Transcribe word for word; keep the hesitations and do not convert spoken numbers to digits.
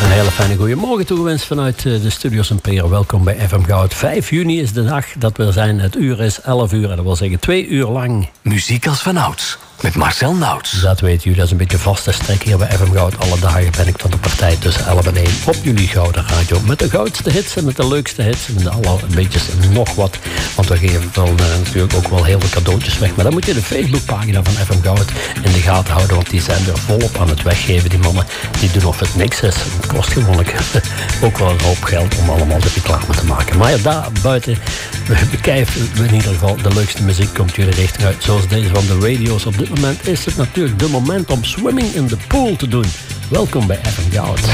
Een hele fijne goeiemorgen toegewenst vanuit de Studios in Peer. Welkom bij F M Goud. vijf juni is de dag dat we zijn. Het uur is elf uur en dat wil zeggen twee uur lang. Muziek als vanouds. Met Marcel Nauts. Dat weten jullie, dat is een beetje vaste strek hier bij F M Goud. Alle dagen ben ik van de partij tussen elf en één op jullie Gouden Radio. Met de goudste hits en met de leukste hits. En met alle beetjes en nog wat. Want we geven wel, uh, natuurlijk ook wel heel veel cadeautjes weg. Maar dan moet je de Facebookpagina van F M Goud in de gaten houden. Want die zijn er volop aan het weggeven, die mannen. Die doen of het niks is. Het kost gewoon ook wel een hoop geld om allemaal de reclame te maken. Maar ja, daar buiten bekijven we in ieder geval de leukste muziek. Komt jullie richting uit. Zoals deze van de radio's op dit moment is het natuurlijk de moment om Swimming in the Pool te doen. Welkom bij F M Goud.